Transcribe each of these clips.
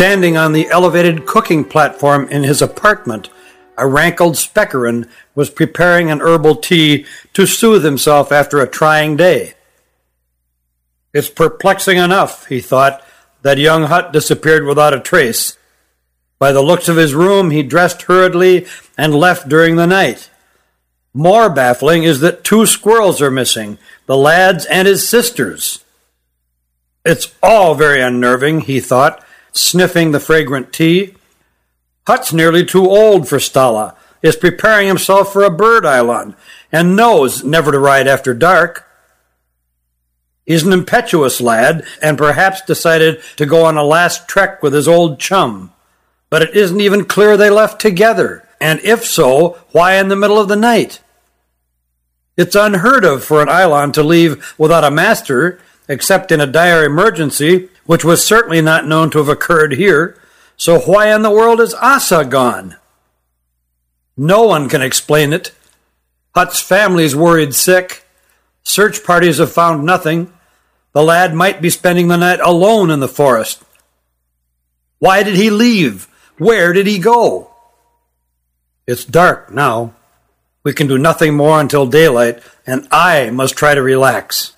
Standing on the elevated cooking platform in his apartment, a rankled Speckerin was preparing an herbal tea to soothe himself after a trying day. It's perplexing enough, he thought, that young Hutt disappeared without a trace. By the looks of his room, he dressed hurriedly and left during the night. More baffling is that 2 squirrels are missing, the lad's and his sister's. It's all very unnerving, he thought, sniffing the fragrant tea. Hutt's nearly too old for Stala, is preparing himself for a bird island, and knows never to ride after dark. He's an impetuous lad, and perhaps decided to go on a last trek with his old chum. But it isn't even clear they left together, and if so, why in the middle of the night? It's unheard of for an island to leave without a master, except in a dire emergency, which was certainly not known to have occurred here. So why in the world is Asa gone? No one can explain it. Hutt's family's worried sick. Search parties have found nothing. The lad might be spending the night alone in the forest. Why did he leave? Where did he go? It's dark now. We can do nothing more until daylight, and I must try to relax.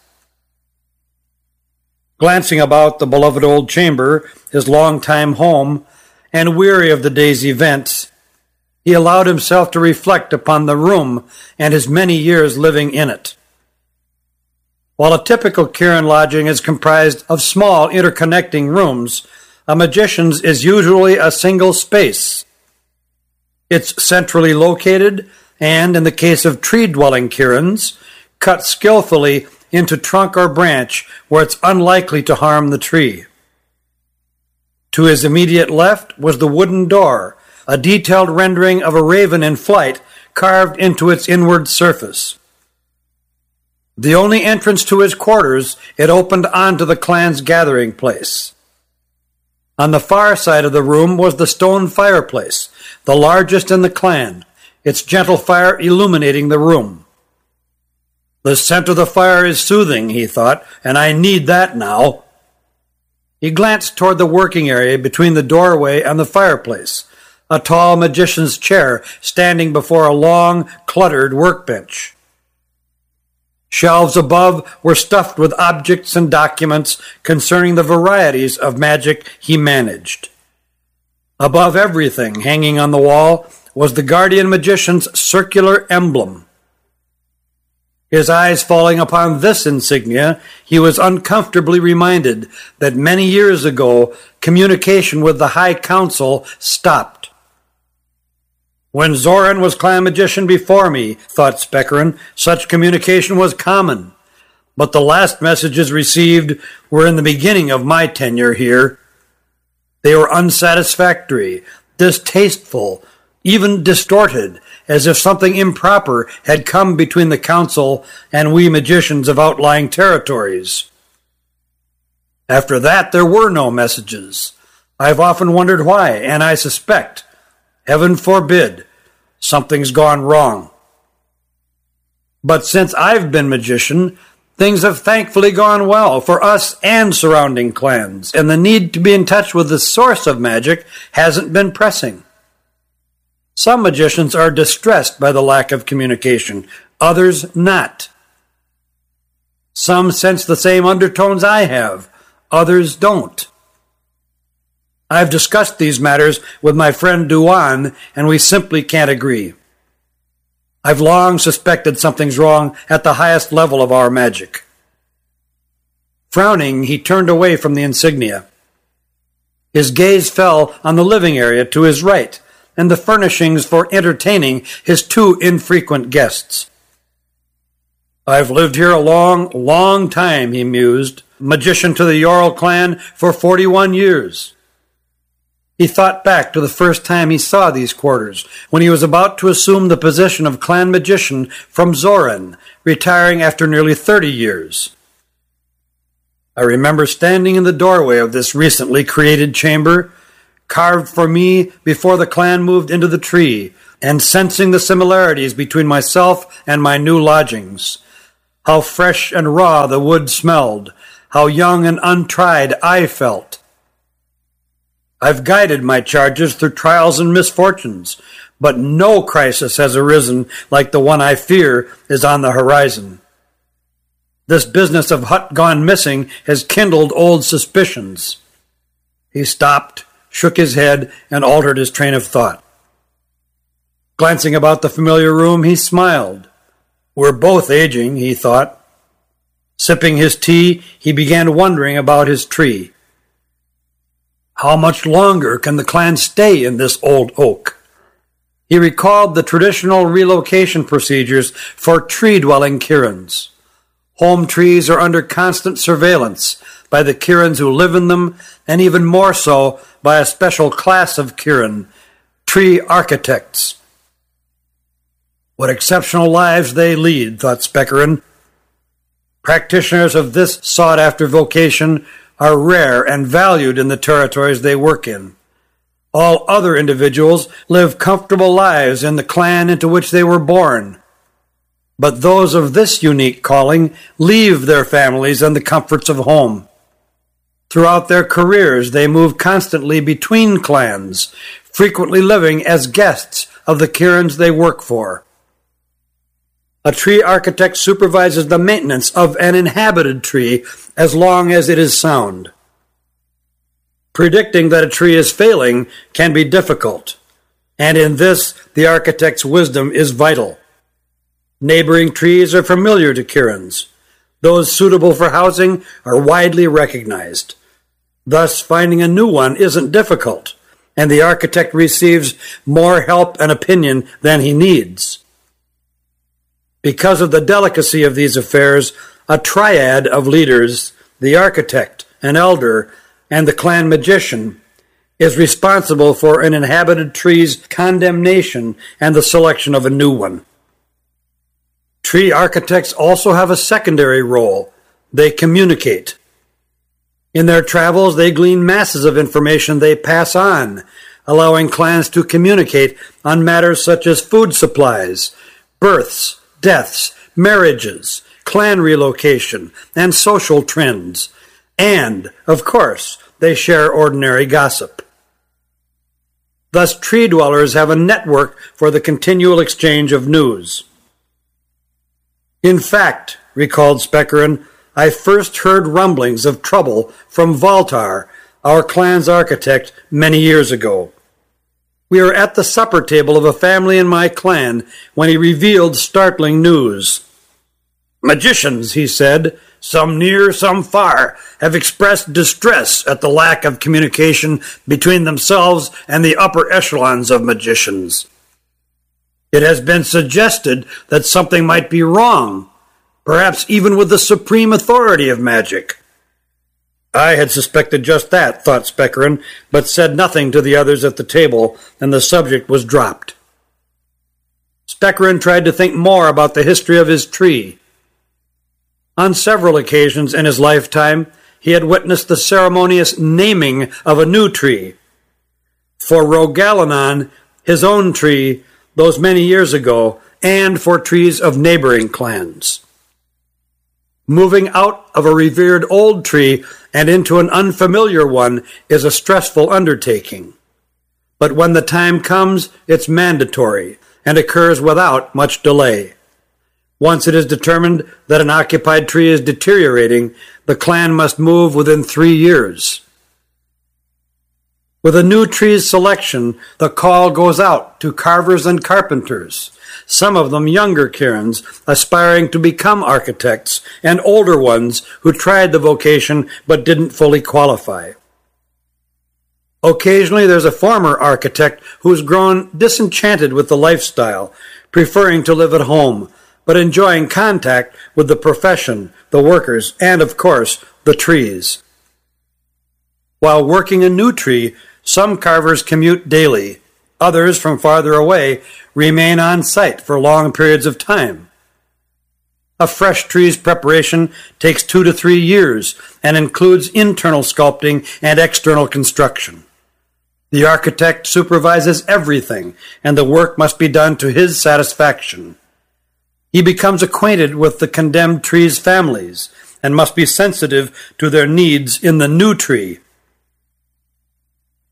Glancing about the beloved old chamber, his long-time home, and weary of the day's events, he allowed himself to reflect upon the room and his many years living in it. While a typical Kirin lodging is comprised of small interconnecting rooms, a magician's is usually a single space. It's centrally located and, in the case of tree-dwelling Kirins, cut skillfully into trunk or branch where it's unlikely to harm the tree. To his immediate left was the wooden door, a detailed rendering of a raven in flight carved into its inward surface. The only entrance to his quarters, it opened onto the clan's gathering place. On the far side of the room was the stone fireplace, the largest in the clan, its gentle fire illuminating the room. The scent of the fire is soothing, he thought, and I need that now. He glanced toward the working area between the doorway and the fireplace, a tall magician's chair standing before a long, cluttered workbench. Shelves above were stuffed with objects and documents concerning the varieties of magic he managed. Above everything, hanging on the wall, was the guardian magician's circular emblem. His eyes falling upon this insignia, he was uncomfortably reminded that many years ago communication with the High Council stopped. When Zoran was clan magician before me, thought Speckerin, such communication was common. But the last messages received were in the beginning of my tenure here. They were unsatisfactory, distasteful, even distorted, as if something improper had come between the council and we magicians of outlying territories. After that, there were no messages. I've often wondered why, and I suspect, heaven forbid, something's gone wrong. But since I've been magician, things have thankfully gone well for us and surrounding clans, and the need to be in touch with the source of magic hasn't been pressing. Some magicians are distressed by the lack of communication, others not. Some sense the same undertones I have, others don't. I've discussed these matters with my friend Duan, and we simply can't agree. I've long suspected something's wrong at the highest level of our magic. Frowning, he turned away from the insignia. His gaze fell on the living area to his right, and the furnishings for entertaining his 2 infrequent guests. I've lived here a long, long time, he mused, magician to the Yorl clan for 41 years. He thought back to the first time he saw these quarters, when he was about to assume the position of clan magician from Zoran, retiring after nearly 30 years. I remember standing in the doorway of this recently created chamber, carved for me before the clan moved into the tree, and sensing the similarities between myself and my new lodgings. How fresh and raw the wood smelled, how young and untried I felt. I've guided my charges through trials and misfortunes, but no crisis has arisen like the one I fear is on the horizon. This business of Hutt gone missing has kindled old suspicions." He stopped, shook his head, and altered his train of thought. Glancing about the familiar room, he smiled. "We're both aging," he thought. Sipping his tea, he began wondering about his tree. How much longer can the clan stay in this old oak? He recalled the traditional relocation procedures for tree-dwelling Kirins. Home trees are under constant surveillance by the Kirins who live in them, and even more so by a special class of Kirin, tree architects. What exceptional lives they lead, thought Spekerin. Practitioners of this sought-after vocation are rare and valued in the territories they work in. All other individuals live comfortable lives in the clan into which they were born. But those of this unique calling leave their families and the comforts of home. Throughout their careers, they move constantly between clans, frequently living as guests of the Kirins they work for. A tree architect supervises the maintenance of an inhabited tree as long as it is sound. Predicting that a tree is failing can be difficult, and in this the architect's wisdom is vital. Neighboring trees are familiar to Kirins. Those suitable for housing are widely recognized. Thus, finding a new one isn't difficult, and the architect receives more help and opinion than he needs. Because of the delicacy of these affairs, a triad of leaders, the architect, an elder, and the clan magician, is responsible for an inhabited tree's condemnation and the selection of a new one. Tree architects also have a secondary role. They communicate. In their travels, they glean masses of information they pass on, allowing clans to communicate on matters such as food supplies, births, deaths, marriages, clan relocation, and social trends. And, of course, they share ordinary gossip. Thus, tree dwellers have a network for the continual exchange of news. In fact, recalled Spekerin, I first heard rumblings of trouble from Valtar, our clan's architect, many years ago. We were at the supper table of a family in my clan when he revealed startling news. "Magicians," he said, "some near, some far, have expressed distress at the lack of communication between themselves and the upper echelons of magicians. It has been suggested that something might be wrong, perhaps even with the supreme authority of magic." I had suspected just that, thought Spekerin, but said nothing to the others at the table, and the subject was dropped. Spekerin tried to think more about the history of his tree. On several occasions in his lifetime, he had witnessed the ceremonious naming of a new tree. For Rogalanon, his own tree, those many years ago, and for trees of neighboring clans. Moving out of a revered old tree and into an unfamiliar one is a stressful undertaking. But when the time comes, it's mandatory and occurs without much delay. Once it is determined that an occupied tree is deteriorating, the clan must move within 3 years. With a new tree's selection, the call goes out to carvers and carpenters, some of them younger Kirins aspiring to become architects, and older ones who tried the vocation but didn't fully qualify. Occasionally there's a former architect who's grown disenchanted with the lifestyle, preferring to live at home, but enjoying contact with the profession, the workers, and, of course, the trees. While working a new tree, some carvers commute daily. Others, from farther away, remain on site for long periods of time. A fresh tree's preparation takes 2 to 3 years and includes internal sculpting and external construction. The architect supervises everything, and the work must be done to his satisfaction. He becomes acquainted with the condemned tree's families and must be sensitive to their needs in the new tree.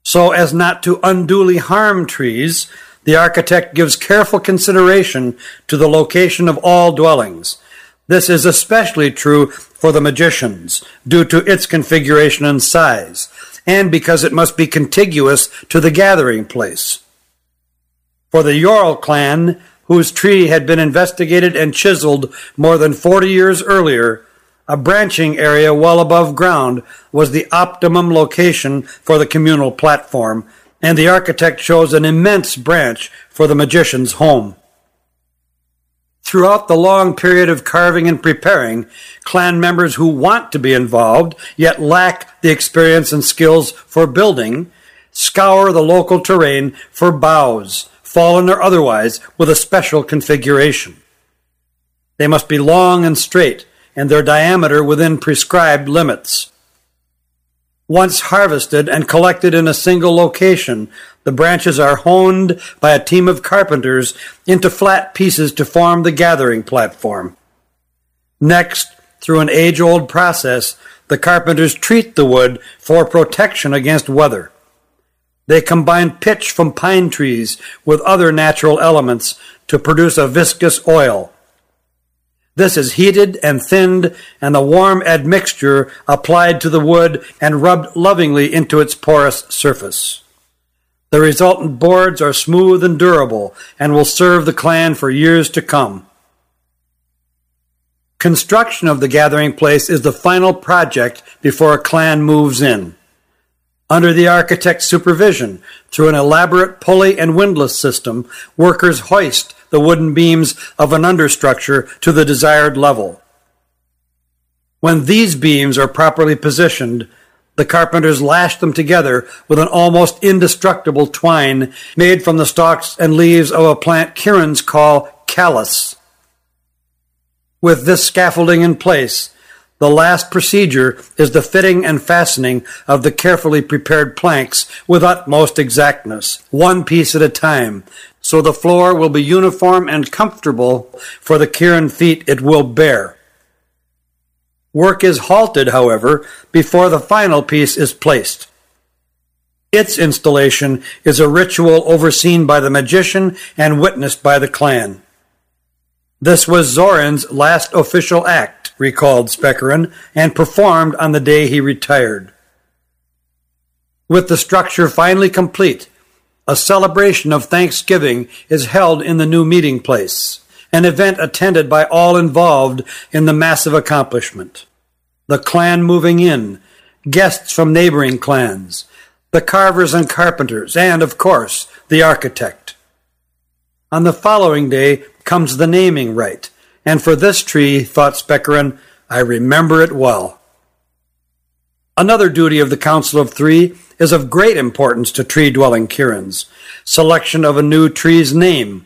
So as not to unduly harm trees, the architect gives careful consideration to the location of all dwellings. This is especially true for the magicians, due to its configuration and size, and because it must be contiguous to the gathering place. For the Yorl clan, whose tree had been investigated and chiseled more than 40 years earlier, a branching area well above ground was the optimum location for the communal platform, and the architect chose an immense branch for the magician's home. Throughout the long period of carving and preparing, clan members who want to be involved, yet lack the experience and skills for building, scour the local terrain for boughs, fallen or otherwise, with a special configuration. They must be long and straight, and their diameter within prescribed limits. Once harvested and collected in a single location, the branches are honed by a team of carpenters into flat pieces to form the gathering platform. Next, through an age-old process, the carpenters treat the wood for protection against weather. They combine pitch from pine trees with other natural elements to produce a viscous oil. This is heated and thinned, and the warm admixture applied to the wood and rubbed lovingly into its porous surface. The resultant boards are smooth and durable and will serve the clan for years to come. Construction of the gathering place is the final project before a clan moves in. Under the architect's supervision, through an elaborate pulley and windlass system, workers hoist the wooden beams of an understructure to the desired level. When these beams are properly positioned, the carpenters lash them together with an almost indestructible twine made from the stalks and leaves of a plant Kirans call callus. With this scaffolding in place, the last procedure is the fitting and fastening of the carefully prepared planks with utmost exactness, one piece at a time, so the floor will be uniform and comfortable for the Kirin feet it will bear. Work is halted, however, before the final piece is placed. Its installation is a ritual overseen by the magician and witnessed by the clan. This was Zoran's last official act, recalled Spekerin, and performed on the day he retired. With the structure finally complete, a celebration of Thanksgiving is held in the new meeting place, an event attended by all involved in the massive accomplishment. The clan moving in, guests from neighboring clans, the carvers and carpenters, and, of course, the architect. On the following day comes the naming rite, and for this tree, thought Spekerin, I remember it well. Another duty of the Council of Three is of great importance to tree-dwelling Kirins, selection of a new tree's name.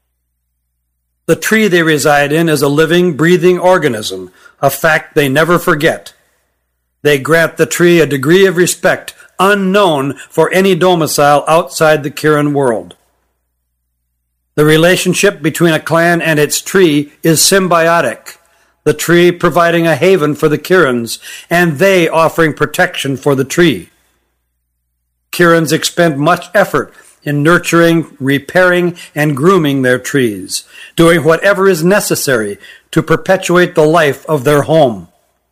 The tree they reside in is a living, breathing organism, a fact they never forget. They grant the tree a degree of respect unknown for any domicile outside the Kirin world. The relationship between a clan and its tree is symbiotic, the tree providing a haven for the Kirins, and they offering protection for the tree. Kirins expend much effort in nurturing, repairing, and grooming their trees, doing whatever is necessary to perpetuate the life of their home.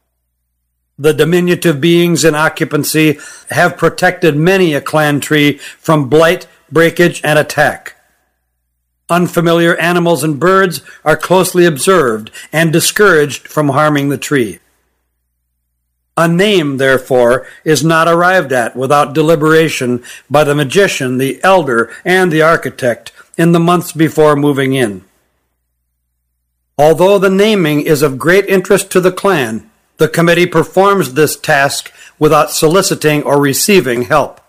The diminutive beings in occupancy have protected many a clan tree from blight, breakage, and attack. Unfamiliar animals and birds are closely observed and discouraged from harming the tree. A name, therefore, is not arrived at without deliberation by the magician, the elder, and the architect in the months before moving in. Although the naming is of great interest to the clan, the committee performs this task without soliciting or receiving help.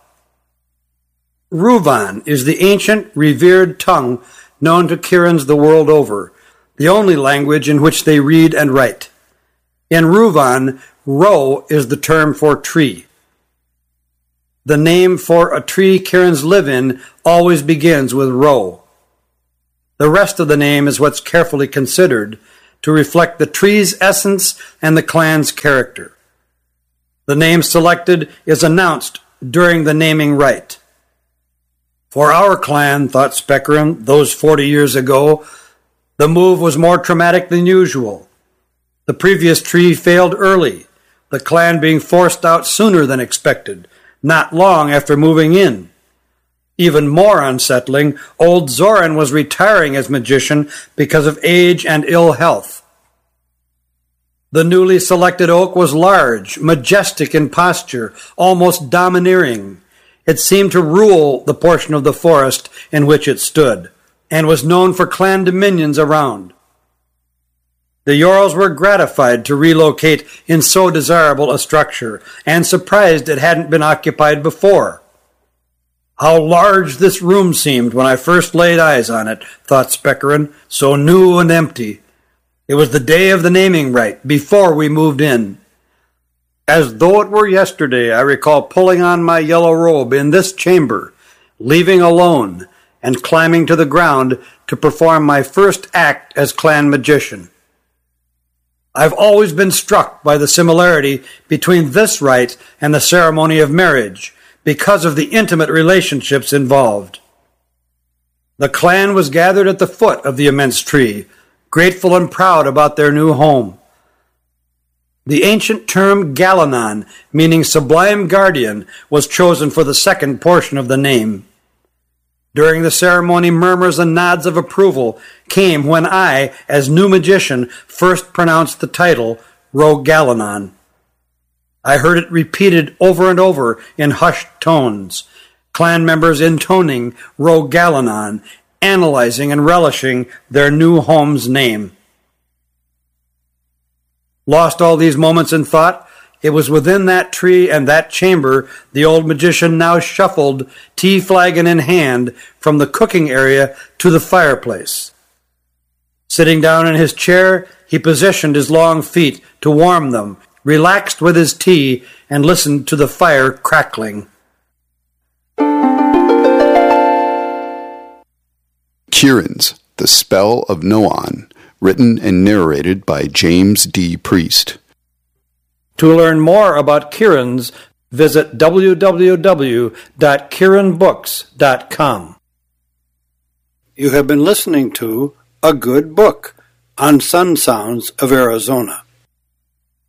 Ruvan is the ancient, revered tongue known to Kirins the world over, the only language in which they read and write. In Ruvan, ro is the term for tree. The name for a tree Kirins live in always begins with ro. The rest of the name is what's carefully considered to reflect the tree's essence and the clan's character. The name selected is announced during the naming rite. For our clan, thought Speckerin, those 40 years ago, the move was more traumatic than usual. The previous tree failed early, the clan being forced out sooner than expected, not long after moving in. Even more unsettling, old Zoran was retiring as magician because of age and ill health. The newly selected oak was large, majestic in posture, almost domineering. It seemed to rule the portion of the forest in which it stood, and was known for clan dominions around. The Jarls were gratified to relocate in so desirable a structure, and surprised it hadn't been occupied before. How large this room seemed when I first laid eyes on it, thought Speckerin, so new and empty. It was the day of the naming rite, before we moved in. As though it were yesterday, I recall pulling on my yellow robe in this chamber, leaving alone, and climbing to the ground to perform my first act as clan magician. I've always been struck by the similarity between this rite and the ceremony of marriage, because of the intimate relationships involved. The clan was gathered at the foot of the immense tree, grateful and proud about their new home. The ancient term Galanon, meaning sublime guardian, was chosen for the second portion of the name. During the ceremony, murmurs and nods of approval came when I, as new magician, first pronounced the title Rogue Galanon. I heard it repeated over and over in hushed tones, clan members intoning Rogue Galanon, analyzing and relishing their new home's name. Lost all these moments in thought, it was within that tree and that chamber the old magician now shuffled, tea flagon in hand, from the cooking area to the fireplace. Sitting down in his chair, he positioned his long feet to warm them, relaxed with his tea, and listened to the fire crackling. Kieran's The Spell of Noan, written and narrated by James D. Priest. To learn more about Kieran's, visit www.kieranbooks.com. You have been listening to A Good Book on Sun Sounds of Arizona.